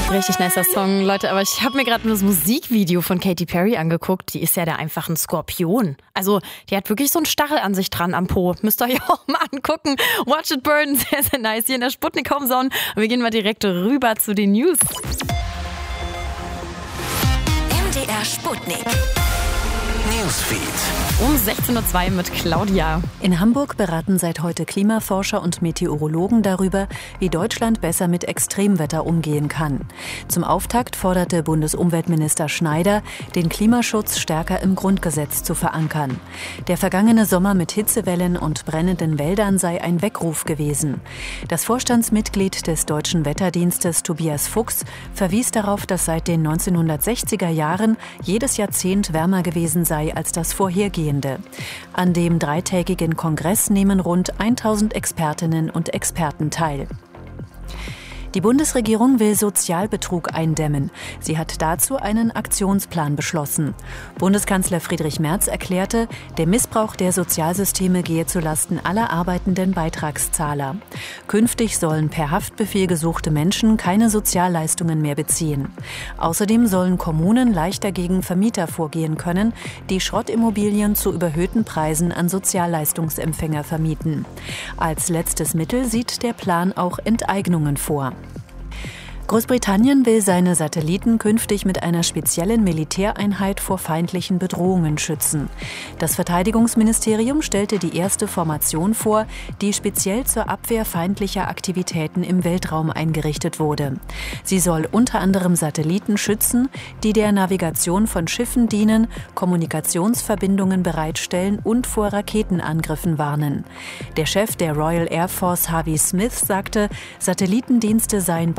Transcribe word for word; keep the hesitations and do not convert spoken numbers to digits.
Richtig nicer Song, Leute, aber ich habe mir gerade das Musikvideo von Katy Perry angeguckt. Die ist ja da einfach ein Skorpion. Also, die hat wirklich so einen Stachel an sich dran am Po. Müsst ihr euch auch mal angucken. Watch it burn, sehr, sehr nice hier in der Sputnik Homezone. Und wir gehen mal direkt rüber zu den News. M D R Sputnik Newsfeed. Um sechzehn Uhr zwei mit Claudia. In Hamburg beraten seit heute Klimaforscher und Meteorologen darüber, wie Deutschland besser mit Extremwetter umgehen kann. Zum Auftakt forderte Bundesumweltminister Schneider, den Klimaschutz stärker im Grundgesetz zu verankern. Der vergangene Sommer mit Hitzewellen und brennenden Wäldern sei ein Weckruf gewesen. Das Vorstandsmitglied des Deutschen Wetterdienstes Tobias Fuchs verwies darauf, dass seit den neunzehnhundertsechziger Jahren jedes Jahrzehnt wärmer gewesen sei als das vorhergehende. An dem dreitägigen Kongress nehmen rund tausend Expertinnen und Experten teil. Die Bundesregierung will Sozialbetrug eindämmen. Sie hat dazu einen Aktionsplan beschlossen. Bundeskanzler Friedrich Merz erklärte, der Missbrauch der Sozialsysteme gehe zulasten aller arbeitenden Beitragszahler. Künftig sollen per Haftbefehl gesuchte Menschen keine Sozialleistungen mehr beziehen. Außerdem sollen Kommunen leichter gegen Vermieter vorgehen können, die Schrottimmobilien zu überhöhten Preisen an Sozialleistungsempfänger vermieten. Als letztes Mittel sieht der Plan auch Enteignungen vor. Großbritannien will seine Satelliten künftig mit einer speziellen Militäreinheit vor feindlichen Bedrohungen schützen. Das Verteidigungsministerium stellte die erste Formation vor, die speziell zur Abwehr feindlicher Aktivitäten im Weltraum eingerichtet wurde. Sie soll unter anderem Satelliten schützen, die der Navigation von Schiffen dienen, Kommunikationsverbindungen bereitstellen und vor Raketenangriffen warnen. Der Chef der Royal Air Force, Harvey Smith, sagte, Satellitendienste seien